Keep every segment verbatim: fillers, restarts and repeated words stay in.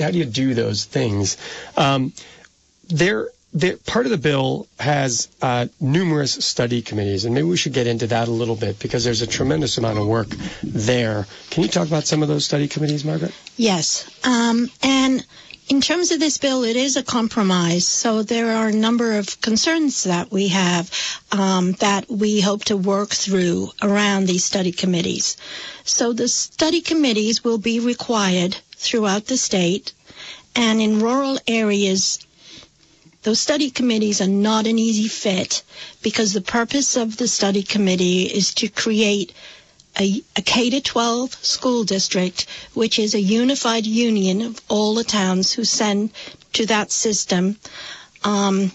how do you do those things? Um, there, there, part of the bill has uh, numerous study committees, and maybe we should get into that a little bit because there's a tremendous amount of work there. Can you talk about some of those study committees, Margaret? Yes, um, and in terms of this bill, it is a compromise. So there are a number of concerns that we have um, that we hope to work through around these study committees. So the study committees will be required throughout the state, and in rural areas, those study committees are not an easy fit because the purpose of the study committee is to create a, a K to twelve school district, which is a unified union of all the towns who send to that system, um,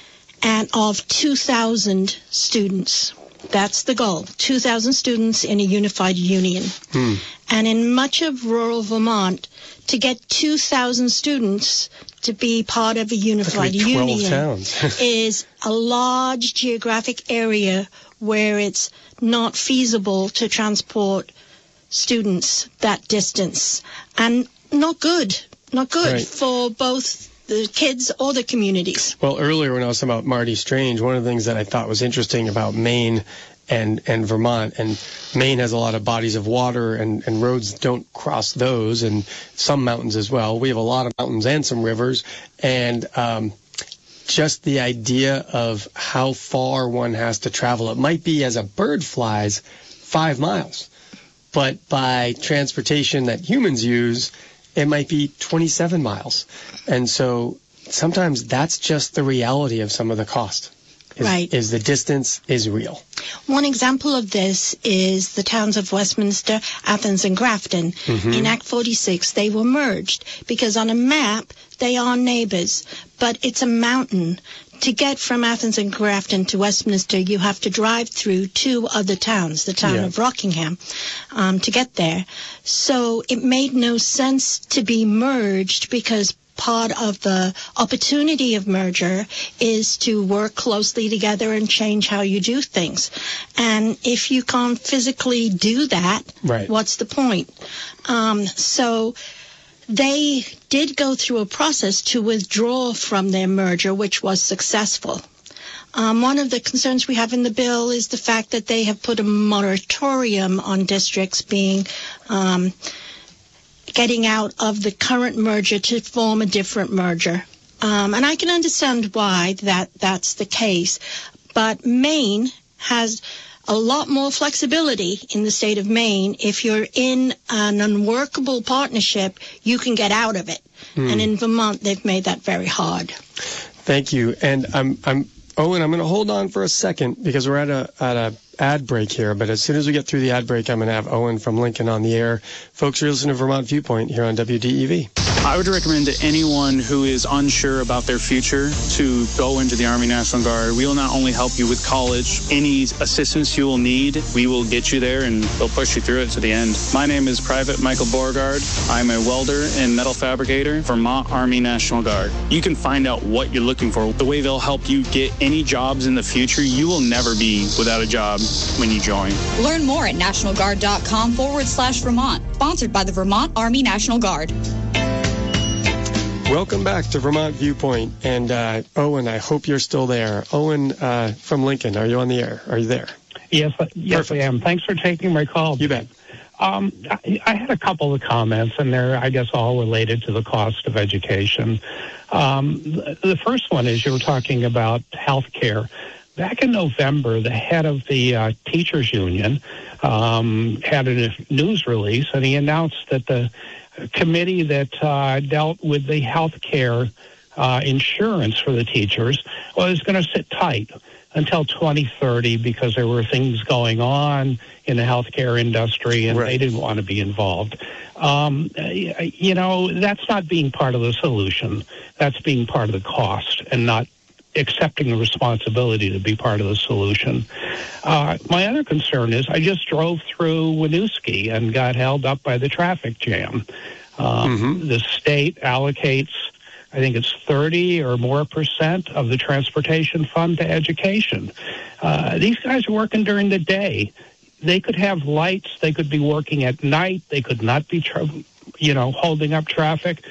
and of two thousand students. That's the goal, two thousand students in a unified union. Hmm. And in much of rural Vermont, to get two thousand students to be part of a unified union is a large geographic area where it's not feasible to transport students that distance, and not good, not good right. for both the kids or the communities. Well, earlier when I was talking about Marty Strange, one of the things that I thought was interesting about Maine and, and Vermont, and Maine has a lot of bodies of water, and, and roads don't cross those, and some mountains as well. We have a lot of mountains and some rivers, and um, just the idea of how far one has to travel. It might be, as a bird flies, five miles, but by transportation that humans use, it might be twenty-seven miles. And so sometimes that's just the reality of some of the cost. Is, right. Is the distance is real. One example of this is the towns of Westminster, Athens, and Grafton. Mm-hmm. In Act forty-six, they were merged because on a map, they are neighbors, but it's a mountain. To get from Athens and Grafton to Westminster, you have to drive through two other towns, the town yeah. of Rockingham, um, to get there. So it made no sense to be merged because part of the opportunity of merger is to work closely together and change how you do things. And if you can't physically do that, right. what's the point? Um, so they did go through a process to withdraw from their merger, which was successful. Um, one of the concerns we have in the bill is the fact that they have put a moratorium on districts being um, getting out of the current merger to form a different merger. Um, and I can understand why that that's the case. But Maine has a lot more flexibility in the state of Maine. If you're in an unworkable partnership, you can get out of it. Hmm. And in Vermont, they've made that very hard. Thank you. And I'm, I'm Owen, I'm going to hold on for a second because we're at a at a ad break here. But as soon as we get through the ad break, I'm going to have Owen from Lincoln on the air. Folks, you're listening to Vermont Viewpoint here on W D E V. I would recommend to anyone who is unsure about their future to go into the Army National Guard. We will not only help you with college, any assistance you will need, we will get you there and we'll push you through it to the end. My name is Private Michael Beauregard. I'm a welder and metal fabricator, Vermont Army National Guard. You can find out what you're looking for, the way they'll help you get any jobs in the future. You will never be without a job when you join. Learn more at nationalguard.com forward slash Vermont. Sponsored by the Vermont Army National Guard. Welcome back to Vermont Viewpoint. And uh, Owen, I hope you're still there. Owen uh, from Lincoln, are you on the air? Are you there? Yes, yes, I am. Thanks for taking my call. You bet. Um, I, I had a couple of comments, and they're, I guess, all related to the cost of education. Um, the, the first one is you were talking about health care. Back in November, the head of the uh, teachers union um, had a news release, and he announced that the committee that uh, dealt with the health care uh, insurance for the teachers was going to sit tight until twenty thirty because there were things going on in the healthcare industry and right. they didn't want to be involved. Um, you know, that's not being part of the solution. That's being part of the cost and not accepting the responsibility to be part of the solution. Uh, my other concern is I just drove through Winooski and got held up by the traffic jam. Um, mm-hmm. The state allocates, I think it's thirty or more percent of the transportation fund to education. Uh, these guys are working during the day. They could have lights. They could be working at night. They could not be, tra- you know, holding up traffic.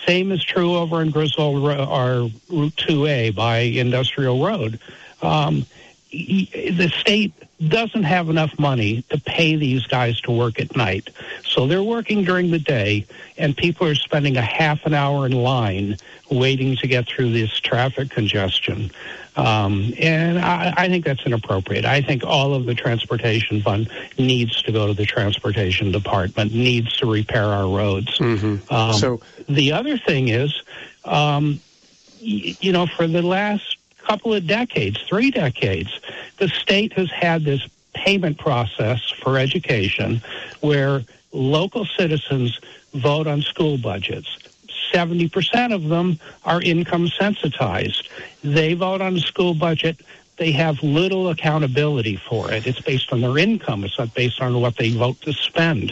Same is true over in Griswold or Route two A by Industrial Road. Um, the state doesn't have enough money to pay these guys to work at night. So they're working during the day, and people are spending a half an hour in line waiting to get through this traffic congestion. Um, and I, I think that's inappropriate. I think all of the transportation fund needs to go to the transportation department, needs to repair our roads. Mm-hmm. Um, so the other thing is, um, y- you know, for the last couple of decades, three decades, the state has had this payment process for education where local citizens vote on school budgets. seventy percent of them are income sensitized. They vote on the school budget. They have little accountability for it. It's based on their income. It's not based on what they vote to spend.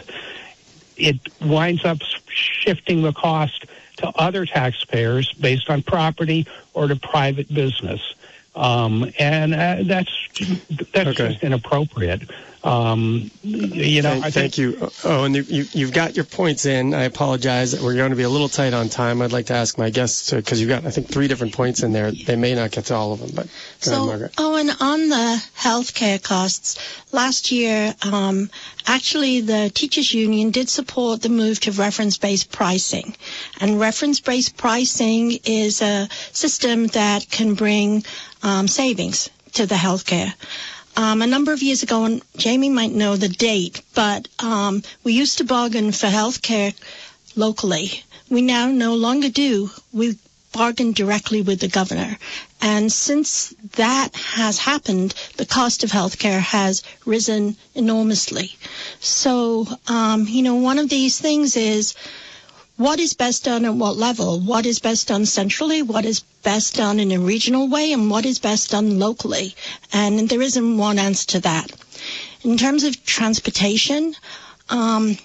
It winds up shifting the cost to other taxpayers based on property or to private business. Um, and uh, that's that's okay. just inappropriate. Um, you know, thank, I thank think, you. Oh, and you, you've got your points in. I apologize. We're going to be a little tight on time. I'd like to ask my guests, because you've got, I think, three different points in there. They may not get to all of them, but go so, ahead, Margaret. Owen, on the healthcare costs, last year, um, actually the teachers union did support the move to reference-based pricing. And reference-based pricing is a system that can bring um, savings to the healthcare. Um, a number of years ago, and Jamie might know the date, but um, we used to bargain for health care locally. We now no longer do. We bargain directly with the governor. And since that has happened, the cost of health care has risen enormously. So, um, you know, one of these things is, what is best done at what level? What is best done centrally? What is best done in a regional way? And what is best done locally? And there isn't one answer to that. In terms of transportation, um,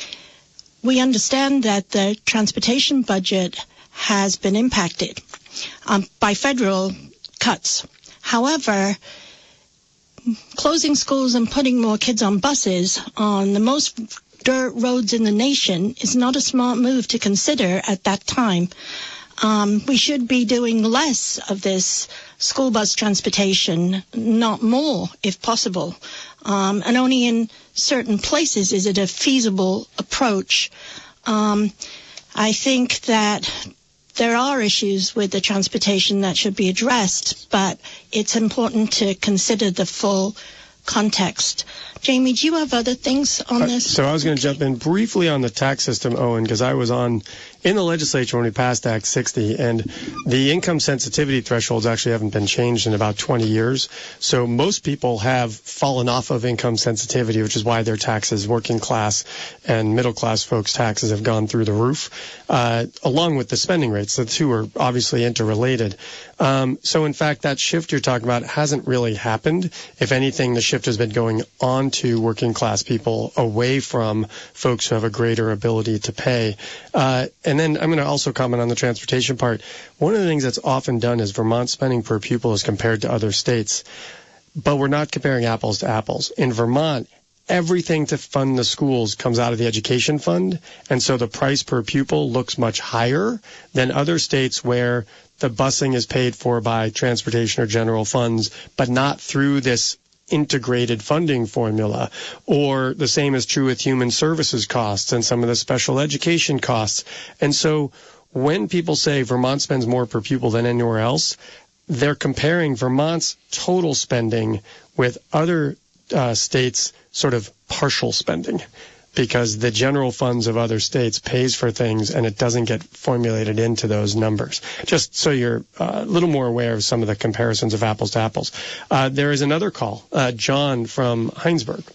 we understand that the transportation budget has been impacted um, by federal cuts. However, closing schools and putting more kids on buses on the most dirt roads in the nation is not a smart move to consider at that time. Um, we should be doing less of this school bus transportation, not more, if possible. Um, and only in certain places is it a feasible approach. Um, I think that there are issues with the transportation that should be addressed, but it's important to consider the full context. Jamie, do you have other things on this? Uh, so I was going to jump in briefly on the tax system, Owen, because I was on in the legislature when we passed Act sixty, and the income sensitivity thresholds actually haven't been changed in about twenty years. So most people have fallen off of income sensitivity, which is why their taxes, working class and middle class folks' taxes, have gone through the roof, uh, along with the spending rates. The two are obviously interrelated. Um, so in fact, that shift you're talking about hasn't really happened. If anything, the shift has been going on to working class people away from folks who have a greater ability to pay. Uh, and then I'm going to also comment on the transportation part. One of the things that's often done is Vermont spending per pupil is compared to other states, but we're not comparing apples to apples. In Vermont, everything to fund the schools comes out of the education fund, and so the price per pupil looks much higher than other states where the busing is paid for by transportation or general funds, but not through this integrated funding formula. Or the same is true with human services costs and some of the special education costs. And so when people say Vermont spends more per pupil than anywhere else, they're comparing Vermont's total spending with other uh, states' sort of partial spending, because the general funds of other states pays for things and it doesn't get formulated into those numbers. Just so you're uh, a little more aware of some of the comparisons of apples to apples. Uh, there is another call. Uh, John from Heinsberg.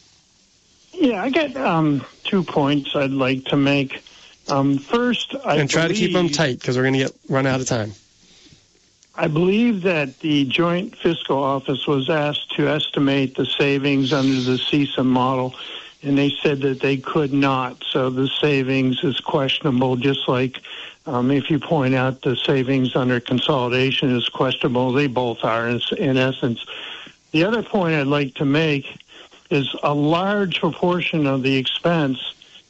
Yeah, I got um, two points I'd like to make. Um, first, I And try believe, to keep them tight because we're going to get run out of time. I believe that the Joint Fiscal Office was asked to estimate the savings under the C S I M model, and they said that they could not. So the savings is questionable, just like um, if you point out the savings under consolidation is questionable. They both are, in, in essence. The other point I'd like to make is a large proportion of the expense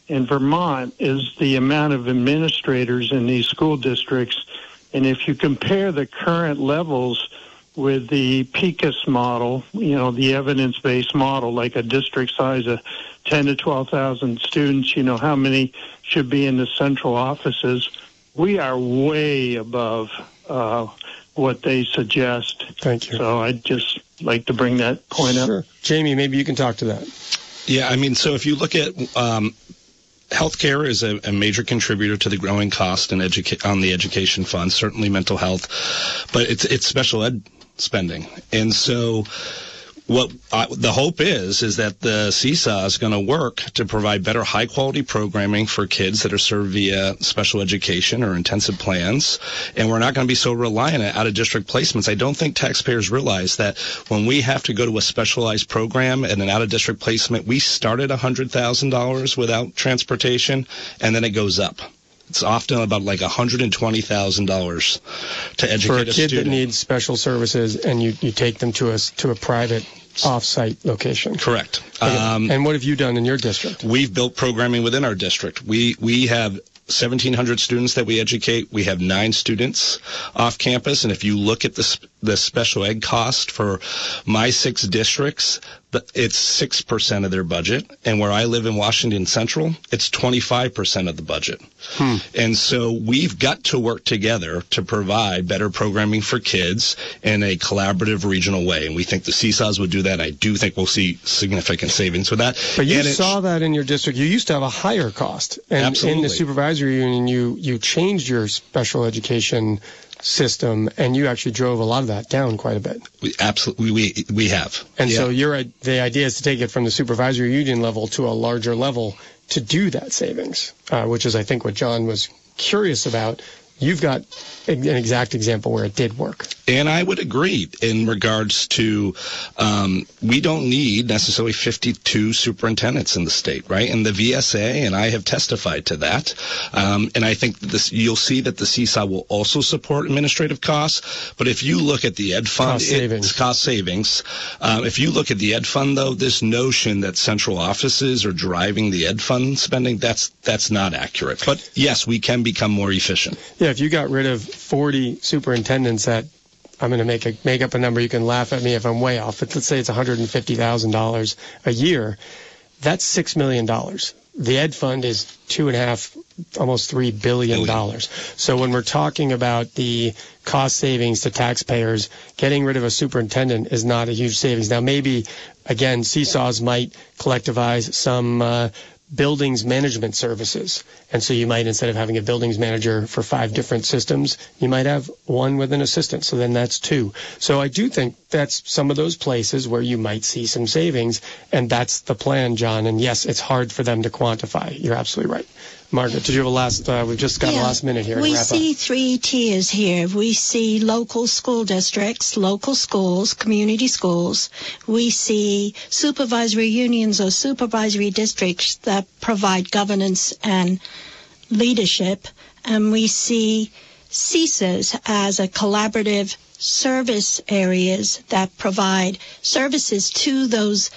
in Vermont is the amount of administrators in these school districts. And if you compare the current levels with the P C A S model, you know, the evidence-based model, like a district size of ten to twelve thousand students, you know, how many should be in the central offices, we are way above uh, what they suggest. Thank you. So I'd just like to bring that point sure. up. Jamie, maybe you can talk to that. Yeah, I mean, so if you look at um, healthcare is a, a major contributor to the growing cost in educa- on the education fund, certainly mental health, but it's it's special ed spending. And so what uh, the hope is, is that the Seesaw is going to work to provide better high-quality programming for kids that are served via special education or intensive plans, and we're not going to be so reliant on out-of-district placements. I don't think taxpayers realize that when we have to go to a specialized program and an out-of-district placement, we start at one hundred thousand dollars without transportation, and then it goes up. It's often about like one hundred twenty thousand dollars to educate for a a kid student. that needs special services, and you, you take them to a to a private off-site location. Correct. Okay. Um, and what have you done in your district? We've built programming within our district. We we have seventeen hundred students that we educate. We have nine students off campus, and if you look at the the special ed cost for my six districts, it's six percent of their budget. And where I live in Washington Central, it's twenty-five percent of the budget. Hmm. And so we've got to work together to provide better programming for kids in a collaborative regional way. And we think the Seesaws would do that. I do think we'll see significant savings with that. But you and saw that in your district. You used to have a higher cost. And absolutely. In the supervisory union, you, you changed your special education system, and you actually drove a lot of that down quite a bit. We absolutely we we have. And yeah. so your the idea is to take it from the supervisory union level to a larger level to do that savings, uh, which is I think what John was curious about. You've got an exact example where it did work. And I would agree in regards to um, we don't need necessarily fifty-two superintendents in the state, right? And the V S A, and I have testified to that. Um, and I think this, you'll see that the Seesaw will also support administrative costs. But if you look at the ed fund, cost savings, it's cost savings. Um, if you look at the ed fund, though, this notion that central offices are driving the ed fund spending, that's that's not accurate. But yes, we can become more efficient. Yeah, if you got rid of forty superintendents at, I'm going to make a, make up a number, you can laugh at me if I'm way off, but let's say it's one hundred fifty thousand dollars a year, that's six million dollars. The ed fund is two and a half, almost three billion dollars. So when we're talking about the cost savings to taxpayers, getting rid of a superintendent is not a huge savings. Now maybe, again, Seesaws might collectivize some uh, buildings management services. And so you might, instead of having a buildings manager for five different systems, you might have one with an assistant. So then that's two. So I do think that's some of those places where you might see some savings. And that's the plan, John. And yes, it's hard for them to quantify. You're absolutely right. Margaret, did you have a last, uh, we've just got yeah, a last minute here. We to wrap see up. three tiers here. We see local school districts, local schools, community schools. We see supervisory unions or supervisory districts that provide governance and leadership. And we see C S A S as a collaborative service areas that provide services to those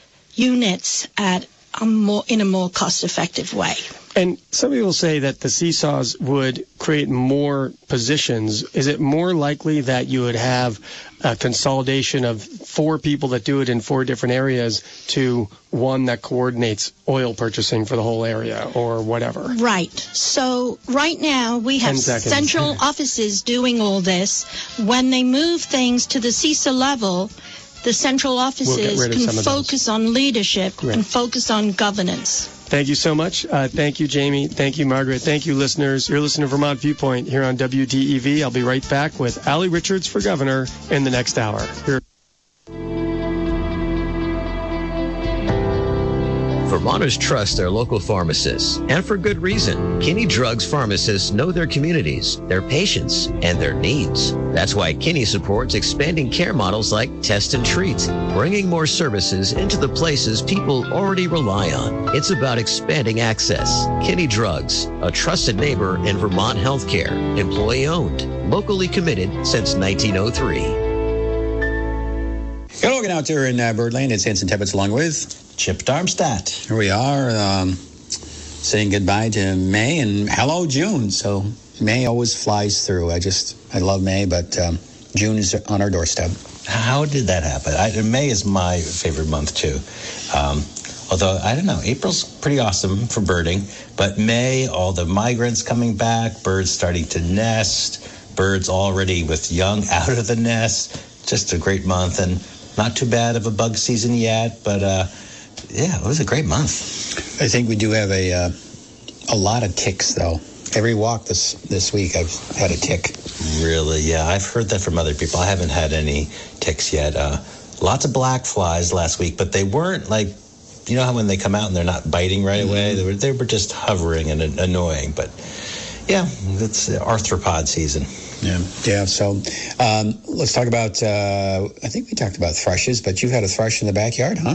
units at a more, in a more cost-effective way. And some people say that the Seesaws would create more positions. Is it more likely that you would have a consolidation of four people that do it in four different areas to one that coordinates oil purchasing for the whole area or whatever? Right. So right now we have central offices doing all this. When they move things to the C I S A level, the central offices we'll can focus on leadership Great. and focus on governance. Thank you so much. Uh, thank you, Jamie. Thank you, Margaret. Thank you, listeners. You're listening to Vermont Viewpoint here on W D E V. I'll be right back with Allie Richards for governor in the next hour. Here. Vermonters trust their local pharmacists, and for good reason. Kinney Drugs pharmacists know their communities, their patients, and their needs. That's why Kinney supports expanding care models like Test and Treat, bringing more services into the places people already rely on. It's about expanding access. Kinney Drugs, a trusted neighbor in Vermont healthcare, employee-owned, locally committed since nineteen oh three. Hello again out there in uh, Birdland. It's Henson Tebbets along with Chip Darmstadt. Here we are. Um, saying goodbye to May and hello, June. So May always flies through. I just, I love May, but um, June is on our doorstep. How did that happen? I, May is my favorite month, too. Um, although, I don't know, April's pretty awesome for birding. But May, all the migrants coming back, birds starting to nest, birds already with young out of the nest. Just a great month, and not too bad of a bug season yet, but uh, yeah, it was a great month. I think we do have a uh, a lot of ticks, though. Every walk this this week, I've had a tick. Really? Yeah, I've heard that from other people. I haven't had any ticks yet. Uh, lots of black flies last week, but they weren't like, you know how when they come out and they're not biting right away? They were they were just hovering and annoying. But yeah, it's arthropod season. Yeah, yeah. So um, let's talk about, uh, I think we talked about thrushes, but you've had a thrush in the backyard, huh?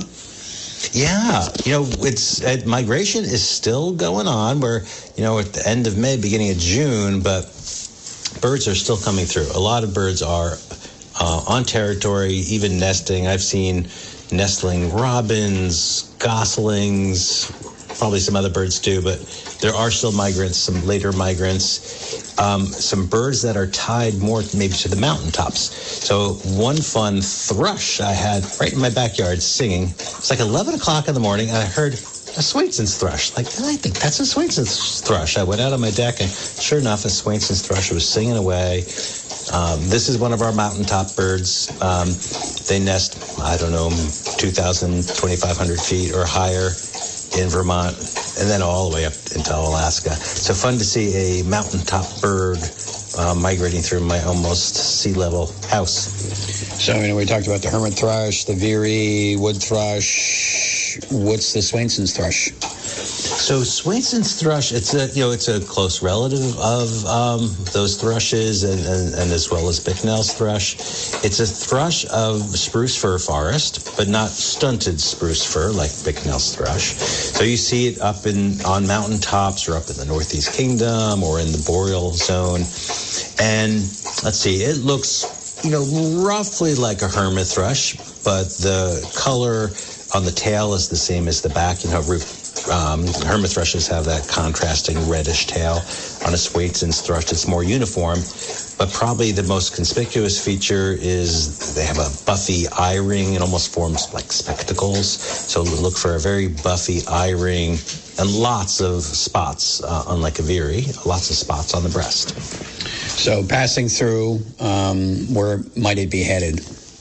Yeah, you know, it's uh, migration is still going on. We're, you know, at the end of May, beginning of June, but birds are still coming through. A lot of birds are uh, on territory, even nesting. I've seen nestling robins, goslings, probably some other birds too, but there are still migrants, some later migrants, um, some birds that are tied more maybe to the mountaintops. So one fun thrush I had right in my backyard singing. It's like eleven o'clock in the morning, and I heard a Swainson's thrush. Like, I think that's a Swainson's thrush. I went out on my deck, and sure enough, a Swainson's thrush was singing away. Um, this is one of our mountaintop birds. Um, they nest, I don't know, two thousand, twenty-five hundred feet or higher in Vermont, and then all the way up into Alaska. So fun to see a mountaintop bird uh, migrating through my almost sea level house. So, you know, we talked about the hermit thrush, the veery, wood thrush. What's the Swainson's thrush? So Swainson's thrush, it's a you know it's a close relative of um, those thrushes, and, and, and as well as Bicknell's thrush. It's a thrush of spruce fir forest, but not stunted spruce fir like Bicknell's thrush. So you see it up in on mountaintops or up in the Northeast Kingdom or in the boreal zone. And let's see, it looks you know roughly like a hermit thrush, but the color on the tail is the same as the back. You know, um, hermit thrushes have that contrasting reddish tail. On a Swainson's thrush, it's more uniform. But probably the most conspicuous feature is they have a buffy eye ring. It almost forms like spectacles. So look for a very buffy eye ring and lots of spots, uh, unlike a veery, lots of spots on the breast. So passing through, um, where might it be headed?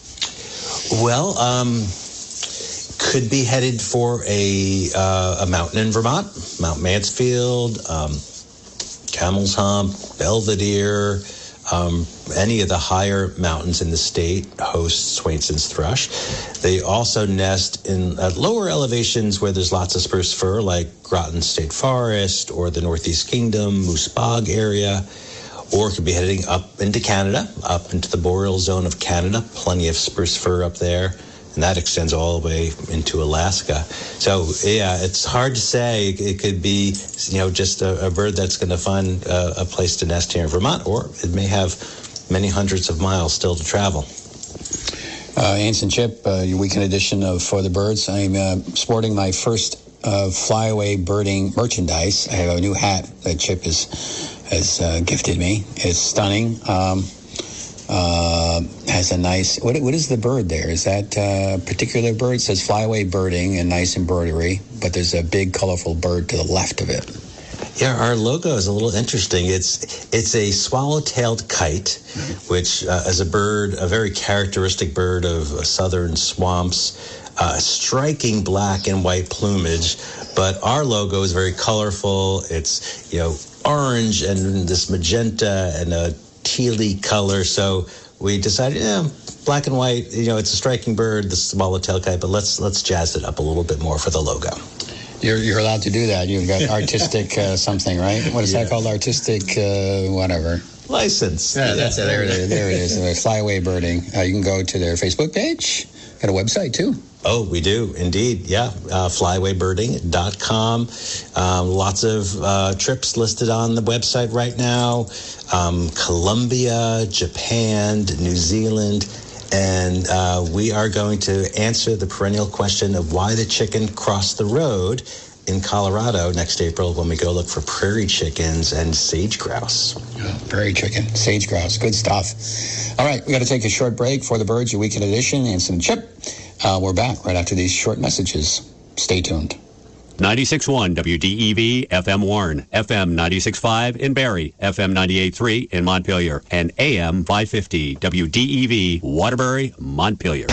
Well, um... could be headed for a uh, a mountain in Vermont, Mount Mansfield, um, Camel's Hump, Belvedere, um, any of the higher mountains in the state host Swainson's thrush. They also nest in at lower elevations where there's lots of spruce fir, like Groton State Forest or the Northeast Kingdom, Moose Bog area, or could be heading up into Canada, up into the boreal zone of Canada. Plenty of spruce fir up there. And that extends all the way into Alaska. So, yeah, it's hard to say. It could be, you know, just a, a bird that's going to find a, a place to nest here in Vermont, or it may have many hundreds of miles still to travel. Uh, Ains and Chip, uh, your weekend edition of For the Birds. I'm uh, sporting my first uh, flyaway birding merchandise. I have a new hat that Chip has, has uh, gifted me. It's stunning. Um, Uh, has a nice, what what is the bird there? Is that a particular bird? It says flyaway birding and nice embroidery, but there's a big colorful bird to the left of it. Yeah, our logo is a little interesting. It's it's a swallow-tailed kite, which uh, is a bird, a very characteristic bird of uh, southern swamps, uh, striking black and white plumage. But our logo is very colorful. It's, you know, orange and this magenta and a tealy color, so we decided, yeah, black and white. You know, it's a striking bird, the swallow-tailed kite, but let's let's jazz it up a little bit more for the logo. You're you're allowed to do that. You've got artistic uh, something, right? What is yeah. that called? Artistic uh, whatever license. Yeah, that's it. There it is. There it is. Uh, flyaway birding. Uh, you can go to their Facebook page. Got a website too. Oh, we do indeed. Yeah, uh, flyway birding dot com. Um, lots of uh, trips listed on the website right now. Um, Colombia, Japan, New Zealand, and uh, we are going to answer the perennial question of why the chicken crossed the road in Colorado next April when we go look for prairie chickens and sage grouse. Oh, prairie chicken, sage grouse, good stuff. All right, we got to take a short break for the Birds, your weekend edition, Anson and Chip. Uh, we're back right after these short messages. Stay tuned. ninety-six point one W D E V F M Warren, F M ninety-six point five in Barrie, F M ninety-eight point three in Montpelier, and A M five fifty W D E V Waterbury, Montpelier.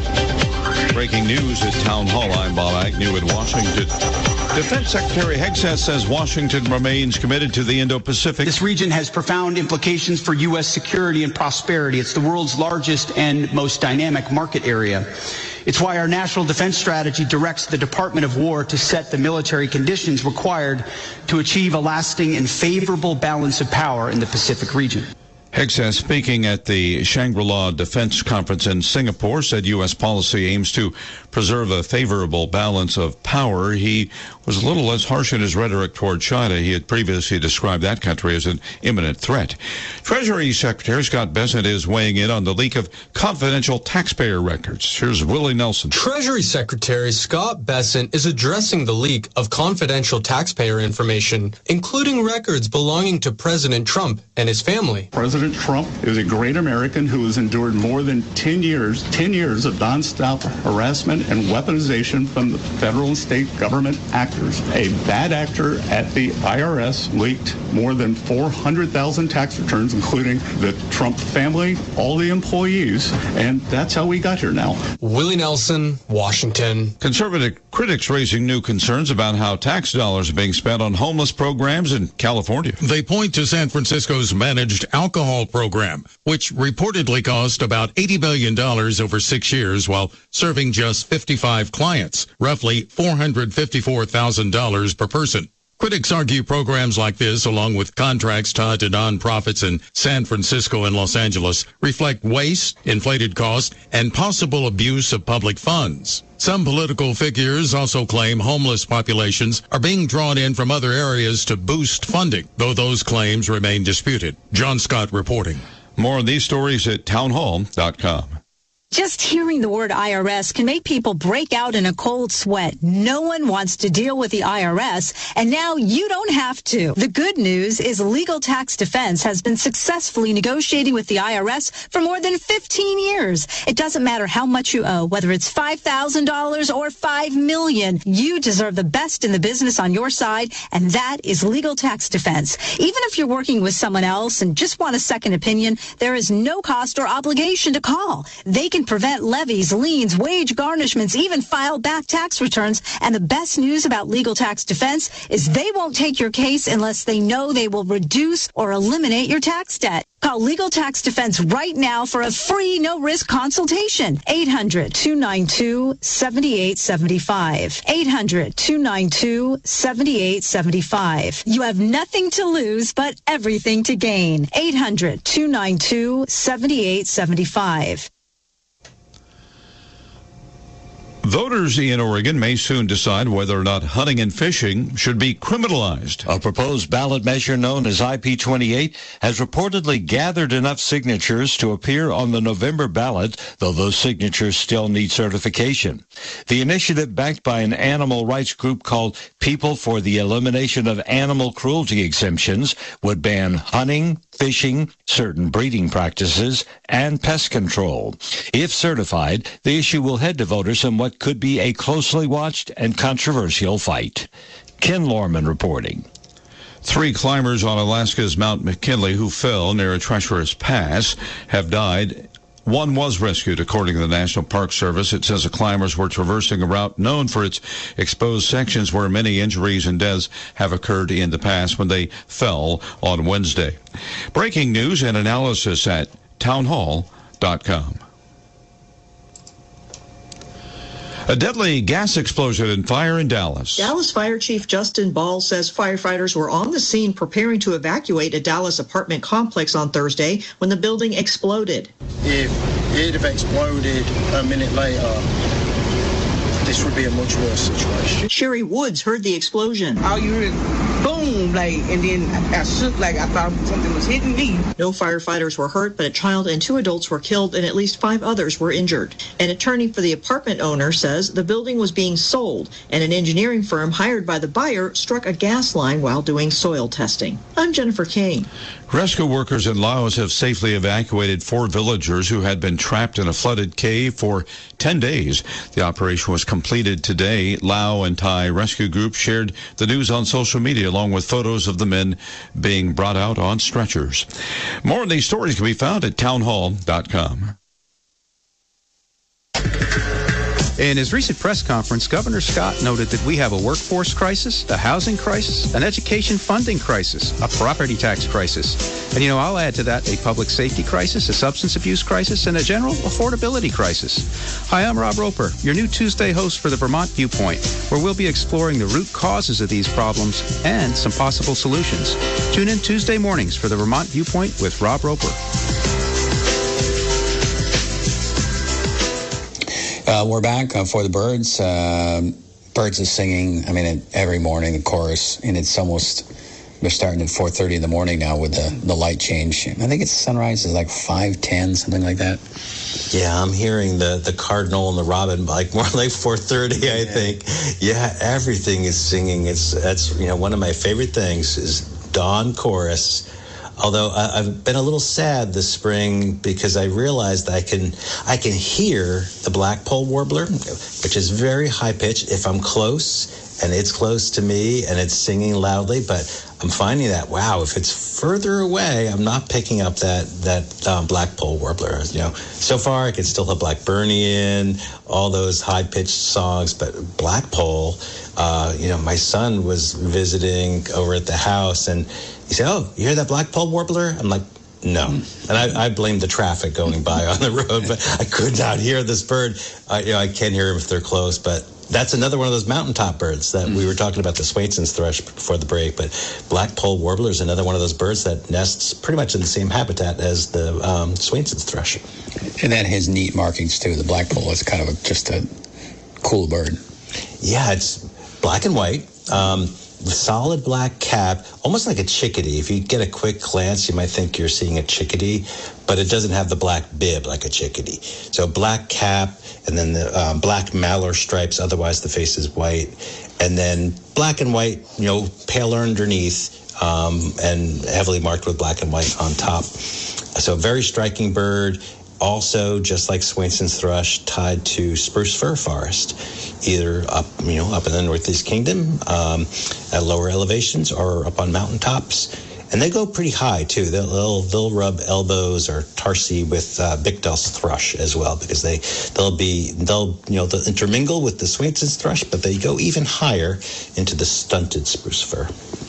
Breaking news at Town Hall. I'm Bob Agnew in Washington. Defense Secretary Hegseth says Washington remains committed to the Indo-Pacific. This region has profound implications for U S security and prosperity. It's the world's largest and most dynamic market area. It's why our national defense strategy directs the Department of War to set the military conditions required to achieve a lasting and favorable balance of power in the Pacific region. Hegseth, speaking at the Shangri-La Defense Conference in Singapore, said U S policy aims to preserve a favorable balance of power. He was a little less harsh in his rhetoric toward China. He had previously described that country as an imminent threat. Treasury Secretary Scott Bessent is weighing in on the leak of confidential taxpayer records. Here's Willie Nelson. Treasury Secretary Scott Bessent is addressing the leak of confidential taxpayer information, including records belonging to President Trump and his family. President Trump is a great American who has endured more than ten years, ten years of nonstop harassment and weaponization from the federal and state government actors. A bad actor at the I R S leaked more than four hundred thousand tax returns, including the Trump family, all the employees, and that's how we got here now. Willie Nelson, Washington. Conservative critics raising new concerns about how tax dollars are being spent on homeless programs in California. They point to San Francisco's managed alcohol program, which reportedly cost about eighty million dollars over six years while serving just fifty-five clients, roughly four hundred fifty-four thousand dollars per person. Critics argue programs like this, along with contracts tied to nonprofits in San Francisco and Los Angeles, reflect waste, inflated costs, and possible abuse of public funds. Some political figures also claim homeless populations are being drawn in from other areas to boost funding, though those claims remain disputed. John Scott reporting. More on these stories at townhall dot com. Just hearing the word I R S can make people break out in a cold sweat. No one wants to deal with the I R S, and now you don't have to. The good news is Legal Tax Defense has been successfully negotiating with the I R S for more than fifteen years. It doesn't matter how much you owe, whether it's five thousand dollars or five million dollars. You deserve the best in the business on your side, and that is Legal Tax Defense. Even if you're working with someone else and just want a second opinion, there is no cost or obligation to call. They can prevent levies, liens, wage garnishments, even file back tax returns. And the best news about Legal Tax Defense is they won't take your case unless they know they will reduce or eliminate your tax debt. Call Legal Tax Defense right now for a free, no-risk consultation. eight hundred, two nine two, seven eight seven five. eight hundred, two nine two, seven eight seven five. You have nothing to lose but everything to gain. eight hundred, two nine two, seven eight seven five. Voters in Oregon may soon decide whether or not hunting and fishing should be criminalized. A proposed ballot measure known as I P twenty-eight has reportedly gathered enough signatures to appear on the November ballot, though those signatures still need certification. The initiative, backed by an animal rights group called People for the Elimination of Animal Cruelty Exemptions, would ban hunting, fishing, certain breeding practices, and pest control. If certified, the issue will head to voters in what could be a closely watched and controversial fight. Ken Lorman reporting. Three climbers on Alaska's Mount McKinley who fell near a treacherous pass have died. One was rescued, according to the National Park Service. It says the climbers were traversing a route known for its exposed sections where many injuries and deaths have occurred in the past when they fell on Wednesday. Breaking news and analysis at townhall dot com. A deadly gas explosion and fire in Dallas. Dallas Fire Chief Justin Ball says firefighters were on the scene preparing to evacuate a Dallas apartment complex on Thursday when the building exploded. If it had exploded a minute later, this would be a much worse situation. Sherry Woods heard the explosion. All you heard is boom, screamed like, and then I, I shook like I thought something was hitting me. No firefighters were hurt, but a child and two adults were killed and at least five others were injured. An attorney for the apartment owner says the building was being sold and an engineering firm hired by the buyer struck a gas line while doing soil testing. I'm Jennifer Kane. Rescue workers in Laos have safely evacuated four villagers who had been trapped in a flooded cave for ten days. The operation was completed today. Lao and Thai rescue groups shared the news on social media along with photos of the men being brought out on stretchers. More of these stories can be found at townhall dot com. In his recent press conference, Governor Scott noted that we have a workforce crisis, a housing crisis, an education funding crisis, a property tax crisis. And, you know, I'll add to that a public safety crisis, a substance abuse crisis, and a general affordability crisis. Hi, I'm Rob Roper, your new Tuesday host for the Vermont Viewpoint, where we'll be exploring the root causes of these problems and some possible solutions. Tune in Tuesday mornings for the Vermont Viewpoint with Rob Roper. Uh, we're back uh, for the birds. Uh, birds are singing, I mean, every morning, the chorus, and it's almost, they're starting at four thirty in the morning now with the, the light change. I think it's sunrise is like five ten, something like that. Yeah, I'm hearing the, the cardinal and the robin like more like four thirty, I yeah. think. Yeah, everything is singing. It's That's, you know, one of my favorite things is dawn chorus. Although I've been a little sad this spring because I realized I can I can hear the blackpoll warbler, which is very high pitched if I'm close and it's close to me and it's singing loudly. But I'm finding that, wow, if it's further away, I'm not picking up that that um, blackpoll warbler. You know, so far I can still have Blackburnian, all those high pitched songs, but blackpoll. Uh, you know, my son was visiting over at the house and he said, "Oh, you hear that blackpoll warbler?" I'm like, "No." And I, I blame the traffic going by on the road, but I could not hear this bird. I, you know, I can hear them if they're close, but that's another one of those mountaintop birds that mm. we were talking about, the Swainson's thrush before the break. But blackpoll warbler is another one of those birds that nests pretty much in the same habitat as the um, Swainson's thrush. And that has neat markings too. The blackpoll is kind of a, just a cool bird. Yeah, it's black and white. Um, solid black cap, almost like a chickadee. If you get a quick glance, you might think you're seeing a chickadee, but it doesn't have the black bib like a chickadee. So black cap, and then the um, black mallard stripes, otherwise the face is white, and then black and white, you know, paler underneath, um, and heavily marked with black and white on top. So very striking bird. Also, just like Swainson's thrush, tied to spruce fir forest, either up, you know, up in the Northeast Kingdom, um, at lower elevations, or up on mountaintops. And they go pretty high too. They'll they'll, they'll rub elbows or tarsi with uh, Bickdell's thrush as well, because they they'll be they'll you know they'll intermingle with the Swainson's thrush, but they go even higher into the stunted spruce fir.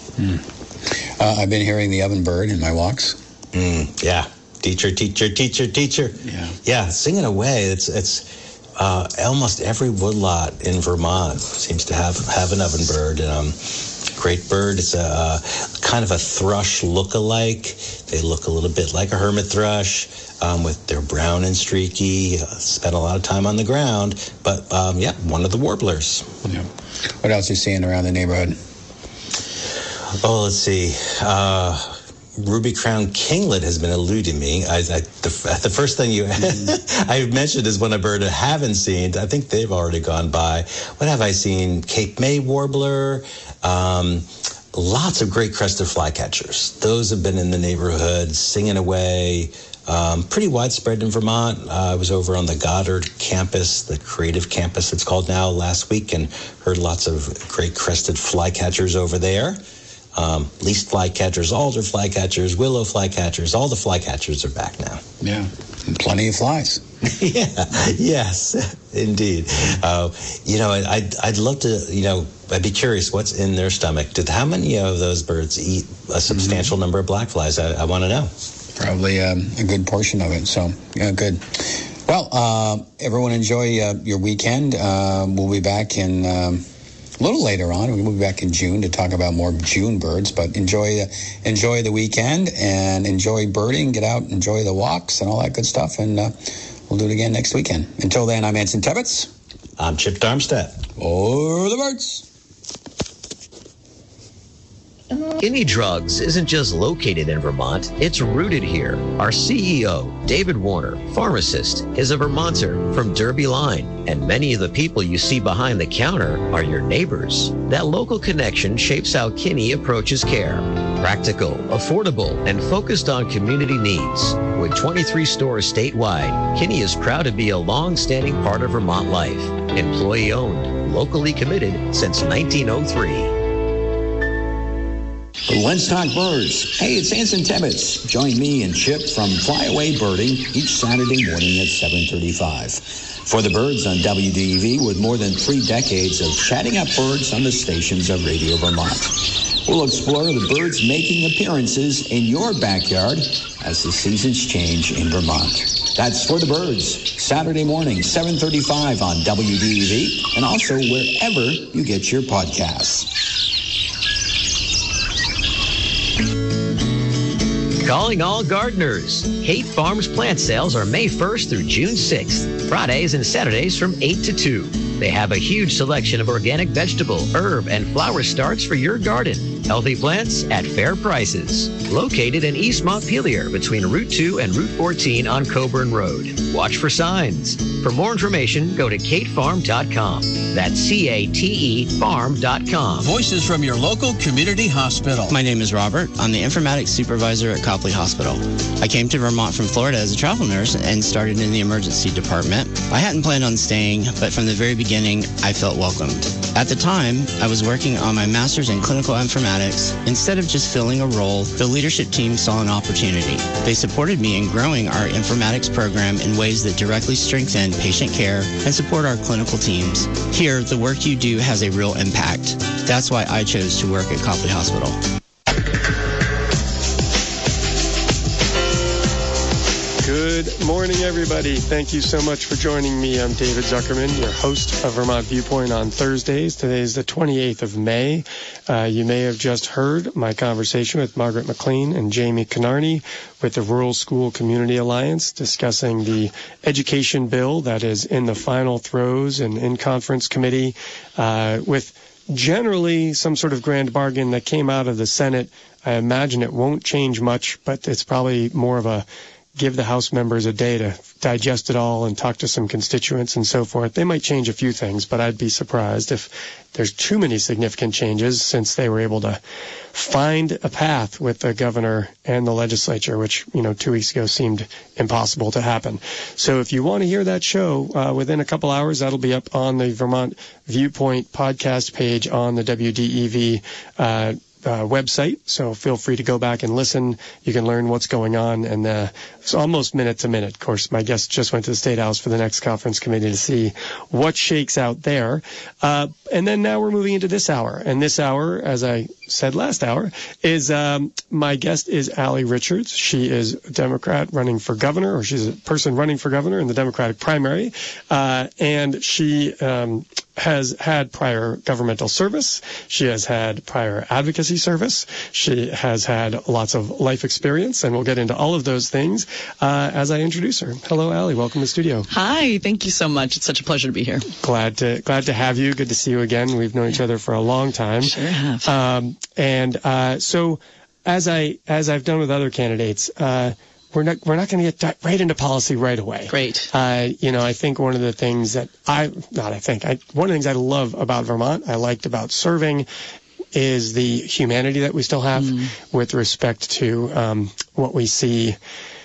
Mm. Uh, I've been hearing the ovenbird in my walks. Mm, yeah. Teacher, teacher, teacher, teacher. Yeah, yeah, singing away. It's it's uh, almost every woodlot in Vermont seems to have have an ovenbird. Um, great bird. It's a uh, kind of a thrush look-alike. They look a little bit like a hermit thrush, um, with their brown and streaky. Uh, spent a lot of time on the ground, but um, yeah, one of the warblers. Yeah. What else are you seeing around the neighborhood? Oh, let's see. Uh, Ruby-crowned kinglet has been eluding me. I, I, the, the first thing you mm-hmm. I mentioned is one a bird I haven't seen. I think they've already gone by. What have I seen? Cape May warbler. Um, lots of great crested flycatchers. Those have been in the neighborhood, singing away. Um, pretty widespread in Vermont. Uh, I was over on the Goddard campus, the creative campus it's called now, last week, and heard lots of great crested flycatchers over there. Um, least flycatchers, alder flycatchers, willow flycatchers, all the flycatchers are back now. Yeah, and plenty of flies. yeah, yes, indeed. Uh, you know, I'd, I'd love to, you know, I'd be curious what's in their stomach. Did how many of those birds eat a substantial mm-hmm. number of black flies? I, I want to know. Probably um, a good portion of it, so, yeah, good. Well, uh, everyone enjoy uh, your weekend. Uh, we'll be back in... Um, a little later on. We'll be back in June to talk about more June birds, but enjoy uh, enjoy the weekend and enjoy birding. Get out, enjoy the walks and all that good stuff, and uh, we'll do it again next weekend. Until then, I'm Anson Tebbets. I'm Chip Darmstadt. Oh, the birds. Kinney Drugs isn't just located in Vermont, it's rooted here. Our C E O, David Warner, pharmacist, is a Vermonter from Derby Line, and many of the people you see behind the counter are your neighbors. That local connection shapes how Kinney approaches care. Practical, affordable, and focused on community needs. With twenty-three stores statewide, Kinney is proud to be a long-standing part of Vermont life. Employee-owned, locally committed since nineteen oh three. Let's talk birds. Hey, it's Anson Tebbets. Join me and Chip from Flyaway Birding each Saturday morning at seven thirty-five. For the Birds on W D E V, with more than three decades of chatting up birds on the stations of Radio Vermont. We'll explore the birds making appearances in your backyard as the seasons change in Vermont. That's For the Birds, Saturday morning, seven thirty-five on W D E V, and also wherever you get your podcasts. Calling all gardeners. Kate Farms plant sales are May first through June sixth, Fridays and Saturdays from eight to two. They have a huge selection of organic vegetable, herb, and flower starts for your garden. Healthy plants at fair prices. Located in East Montpelier between Route two and Route fourteen on Coburn Road. Watch for signs. For more information, go to kate farm dot com. That's C A T E farm dot com. Voices from your local community hospital. My name is Robert. I'm the informatics supervisor at Copley Hospital. I came to Vermont from Florida as a travel nurse and started in the emergency department. I hadn't planned on staying, but from the very beginning, I felt welcomed. At the time, I was working on my master's in clinical informatics. Instead of just filling a role, the leadership team saw an opportunity. They supported me in growing our informatics program in ways that directly strengthen patient care and support our clinical teams. Here, the work you do has a real impact. That's why I chose to work at Copley Hospital. Good morning, everybody. Thank you so much for joining me. I'm David Zuckerman, your host of Vermont Viewpoint on Thursdays. Today is the twenty-eighth of May. Uh, you may have just heard my conversation with Margaret McLean and Jamie Canarney with the Rural School Community Alliance discussing the education bill that is in the final throes and in conference committee uh, with generally some sort of grand bargain that came out of the Senate. I imagine it won't change much, but it's probably more of a give the House members a day to digest it all and talk to some constituents and so forth. They might change a few things, but I'd be surprised if there's too many significant changes since they were able to find a path with the governor and the legislature, which, you know, two weeks ago seemed impossible to happen. So if you want to hear that show uh, within a couple hours, that'll be up on the Vermont Viewpoint podcast page on the W D E V uh Uh, website, so feel free to go back and listen. You can learn what's going on, and uh, it's almost minute to minute. Of course, my guest just went to the State House for the next conference committee to see what shakes out there. Uh, and then now we're moving into this hour, and this hour, as I said last hour, is um, my guest is Allie Richards. She is a Democrat running for governor, or she's a person running for governor in the Democratic primary, uh, and she um, has had prior governmental service. She has had prior advocacy service. She has had lots of life experience, and we'll get into all of those things uh, as I introduce her. Hello, Allie. Welcome to the studio. Hi. Thank you so much. It's such a pleasure to be here. Glad to glad to have you. Good to see you again. We've known each other for a long time. Sure have. Um, and uh, so, as I as I've done with other candidates, uh, we're not we're not going to get right into policy right away. Great. Uh, you know, I think one of the things that I not I think I one of the things I love about Vermont, I liked about serving, is the humanity that we still have mm. with respect to um, what we see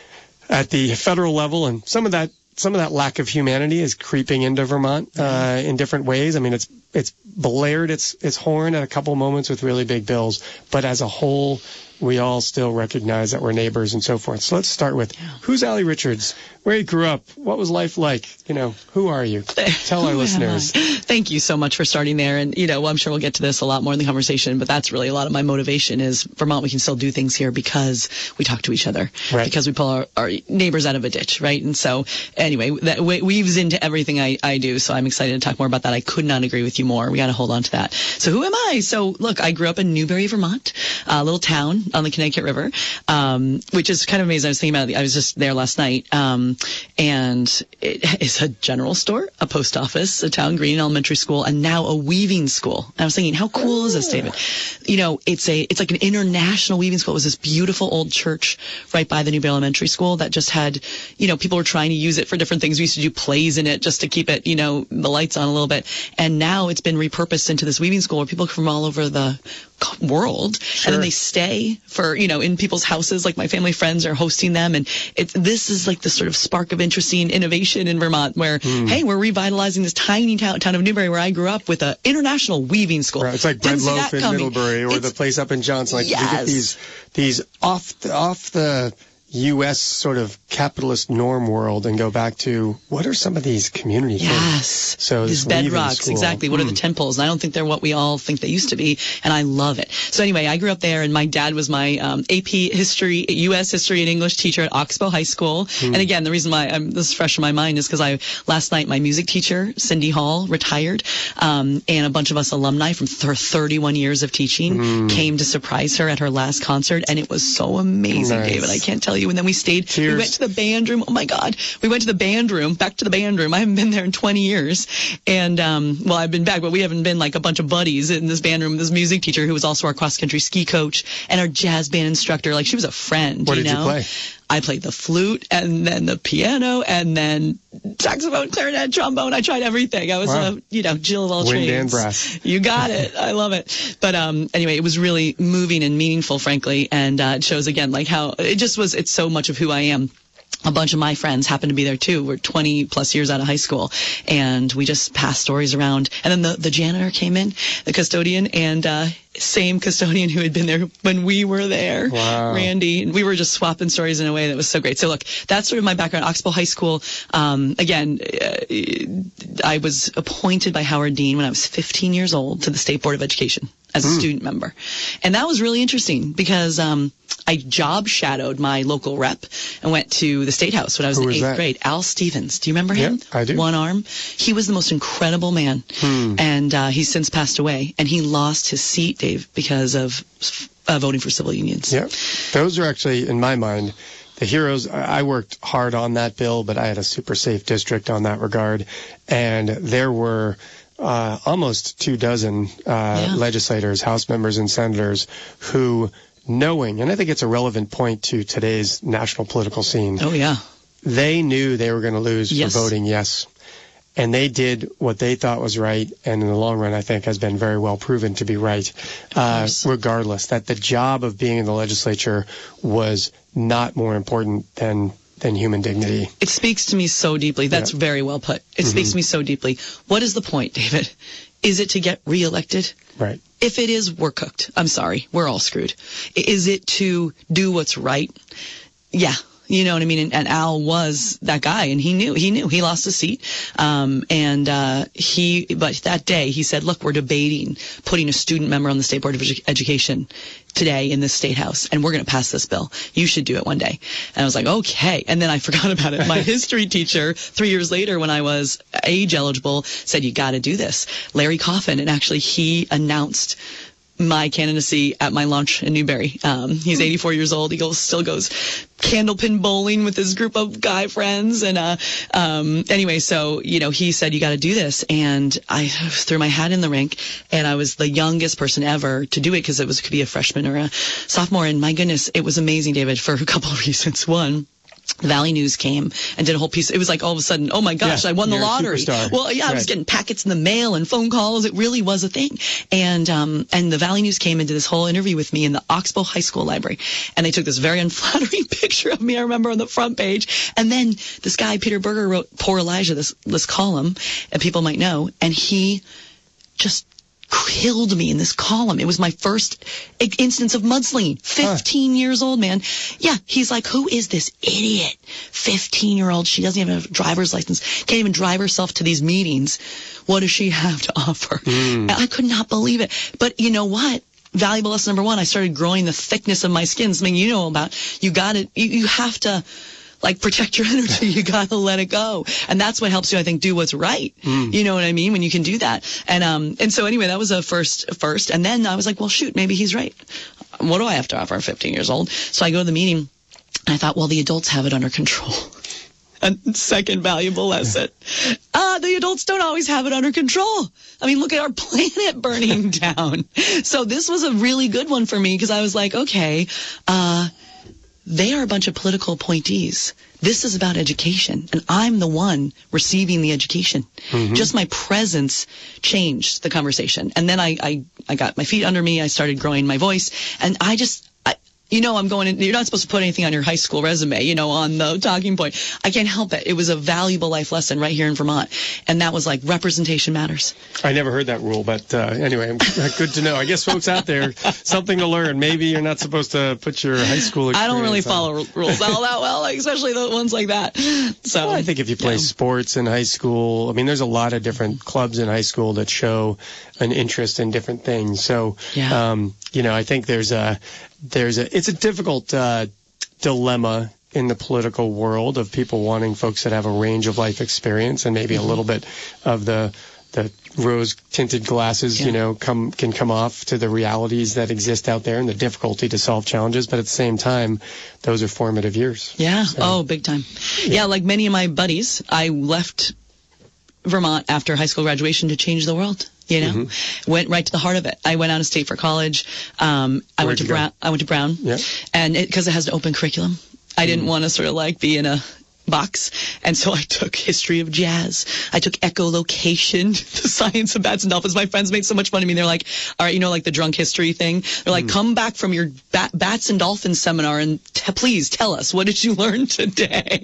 at the federal level, and some of that some of that lack of humanity is creeping into Vermont uh, in different ways. I mean, it's it's blared its its horn at a couple moments with really big bills, but as a whole, we all still recognize that we're neighbors and so forth. So let's start with, who's Allie Richards? Where you grew up? What was life like? You know, who are you? Tell our listeners. Thank you so much for starting there. And, you know, I'm sure we'll get to this a lot more in the conversation, but that's really a lot of my motivation is Vermont, we can still do things here because we talk to each other, right. because we pull our, our neighbors out of a ditch, right? And so, anyway, that weaves into everything I, I do, so I'm excited to talk more about that. I could not agree with you more. We got to hold on to that. So who am I? So, look, I grew up in Newbury, Vermont, a little town on the Connecticut River, um, which is kind of amazing. I was thinking about it. I was just there last night, um, and it is a general store, a post office, a town green elementary school, and now a weaving school. And I was thinking, how cool is this, David? You know, it's a it's like an international weaving school. It was this beautiful old church right by the Newberry Elementary School that just had, you know, people were trying to use it for different things. We used to do plays in it just to keep it, you know, the lights on a little bit. And now it's been repurposed into this weaving school where people from all over the world, sure. and then they stay for, you know, in people's houses. Like my family friends are hosting them, and it's this is like the sort of spark of interesting innovation in Vermont where, mm. hey, we're revitalizing this tiny town, town of Newberry where I grew up with an international weaving school. Right. It's like Bread Loaf in coming. Middlebury or it's, the place up in Johnson. Like yes. you get these these off the, off the U S sort of capitalist norm world and go back to what are some of these community yes. things? So these bedrocks, exactly. What mm. are the temples? And I don't think they're what we all think they used to be, and I love it. So anyway, I grew up there, and my dad was my um, A P history, U S history and English teacher at Oxbow High School. Mm. And again, the reason why I'm, this is fresh in my mind is because I last night my music teacher, Cindy Hall, retired, um, and a bunch of us alumni from her thirty-one years of teaching mm. came to surprise her at her last concert, and it was so amazing, nice. David. I can't tell you. And then we stayed. Cheers. We went to the band room. Oh my God. We went to the band room, back to the band room. I haven't been there in twenty years. And, um, well, I've been back, but we haven't been like a bunch of buddies in this band room. This music teacher who was also our cross country ski coach and our jazz band instructor. Like she was a friend. What you did know? you play? I played the flute and then the piano and then saxophone, clarinet, trombone. I tried everything. I was wow. a, you know, Jill of all Wind trades. and brass. You got it. I love it. But, um, anyway, it was really moving and meaningful, frankly. And, uh, it shows again, like how it just was, it's so much of who I am. A bunch of my friends happened to be there too. We're twenty plus years out of high school, and we just passed stories around. And then the, the janitor came in, the custodian, and uh same custodian who had been there when we were there, wow. Randy. And we were just swapping stories in a way that was so great. So look, that's sort of my background. Oxbow High School. Um, again, uh, I was appointed by Howard Dean when I was fifteen years old to the State Board of Education as a mm. student member, and that was really interesting because um, I job shadowed my local rep and went to the State House when I was Who in was eighth that? grade. Al Stevens. Do you remember him? Yeah, I do. One arm. He was the most incredible man, hmm. and uh, he's since passed away. And he lost his seat, Dave, because of uh, voting for civil unions. Yeah, those are actually, in my mind, the heroes. I worked hard on that bill, but I had a super safe district on that regard, and there were uh, almost two dozen uh, yeah. legislators, House members and senators who, knowing, and I think it's a relevant point to today's national political scene. Oh, yeah. They knew they were going to lose yes. for voting yes. And they did what they thought was right, and in the long run, I think, has been very well proven to be right, uh, regardless. That the job of being in the legislature was not more important than than human dignity. It speaks to me so deeply. That's yeah. very well put. It mm-hmm. speaks to me so deeply. What is the point, David? Is it to get reelected? Right. If it is, we're cooked. I'm sorry. We're all screwed. Is it to do what's right? Yeah. You know what I mean? And, and Al was that guy, and he knew, he knew he lost his seat. Um, and, uh, he, but that day he said, look, we're debating putting a student member on the State Board of Edu- Education today in the State House, and we're going to pass this bill. You should do it one day. And I was like, okay. And then I forgot about it. My history teacher, three years later, when I was age eligible, said, you got to do this. Larry Coffin, and actually he announced my candidacy at my launch in Newberry. Um, he's eighty-four years old. He goes, still goes candlepin bowling with his group of guy friends. And, uh, um, anyway, so, you know, he said, you got to do this. And I threw my hat in the rink, and I was the youngest person ever to do it because it was, could be a freshman or a sophomore. And my goodness, it was amazing, David, for a couple of reasons. One, Valley News came and did a whole piece. It was like all of a sudden, oh my gosh, yeah, I won the you're a lottery. superstar. Well, yeah, I right. was getting packets in the mail and phone calls. It really was a thing. And, um, and the Valley News came and did this whole interview with me in the Oxbow High School library. And they took this very unflattering picture of me, I remember, on the front page. And then this guy, Peter Berger, wrote Poor Elijah, this, this column, and people might know, and he just killed me in this column. It was my first instance of mudslinging. fifteen huh. years old, man. Yeah, he's like, who is this idiot? fifteen-year-old. She doesn't even have a driver's license. Can't even drive herself to these meetings. What does she have to offer? Mm. I could not believe it. But you know what? Valuable lesson number one, I started growing the thickness of my skin. Something you know about. You got to, you, you have to, like, protect your energy. You got to let it go. And that's what helps you, I think, do what's right. Mm. You know what I mean? When you can do that. And, um, and so anyway, that was a first, first. And then I was like, well, shoot, maybe he's right. what do I have to offer? I'm fifteen years old. So I go to the meeting, and I thought, well, the adults have it under control. A second valuable lesson. Uh, the adults don't always have it under control. I mean, look at our planet burning down. So this was a really good one for me because I was like, okay, uh, they are a bunch of political appointees. This is about education, and I'm the one receiving the education. Mm-hmm. Just my presence changed the conversation. And then I, I, I got my feet under me. I started growing my voice, and I just... You know, I'm going in, you're not supposed to put anything on your high school resume, you know, on the talking point. I can't help it. It was a valuable life lesson right here in Vermont. And that was like, representation matters. I never heard that rule, but uh, anyway, good to know. I guess folks out there, something to learn. Maybe you're not supposed to put your high school experience I don't really on. follow rules all that well, like, especially the ones like that. So well, I think if you play yeah. sports in high school, I mean, there's a lot of different clubs in high school that show an interest in different things. So, yeah. um, you know, I think there's a, there's a, it's a difficult uh, dilemma in the political world of people wanting folks that have a range of life experience and maybe mm-hmm. a little bit of the the rose tinted glasses, yeah. you know, come can come off to the realities that exist out there and the difficulty to solve challenges. But at the same time, those are formative years. Yeah. So, oh, big time. Yeah. yeah. Like many of my buddies, I left Vermont after high school graduation to change the world. You know, mm-hmm. went right to the heart of it. I went out of state for college. Um, I Where'd went to Brown. Go? I went to Brown. Yeah. And because it, it has an open curriculum, I didn't mm-hmm. want to sort of like be in a box. And so I took history of jazz. I took echolocation, the science of bats and dolphins. My friends made so much fun of me. They're like, all right, you know, like the drunk history thing. They're like, mm. come back from your bat, bats and dolphins seminar and t- please tell us, what did you learn today?